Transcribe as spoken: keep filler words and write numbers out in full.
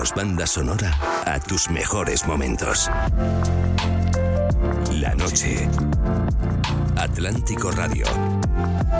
Ponemos banda sonora a tus mejores momentos. La noche. Atlántico Radio.